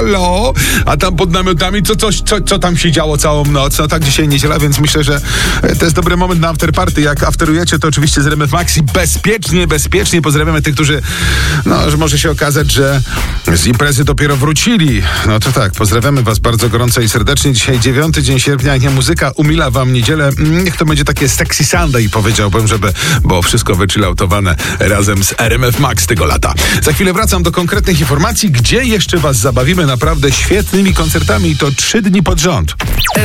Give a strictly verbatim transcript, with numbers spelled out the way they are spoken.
halo, a tam pod namiotami, co, coś, co, co tam się działo całą noc? No tak, dzisiaj niedziela, więc myślę, że to jest dobry moment na afterparty. Jak afterujecie, to oczywiście z R M F Max i bezpiecznie, bezpiecznie pozdrawiamy tych, którzy, no, że może się okazać, że z imprezy dopiero wrócili. No to tak, pozdrawiamy was bardzo gorąco i serdecznie. Dzisiaj dziewiąty dzień sierpnia, nie muzyka umila wam niedzielę. Niech to będzie takie sexy Sunday, powiedziałbym, żeby było wszystko wychilloutowane razem z R M F Max tego lata. Za chwilę wracam do konkretnych informacji, gdzie jeszcze was zabawimy naprawdę świetnymi koncertami i to trzy dni pod rząd.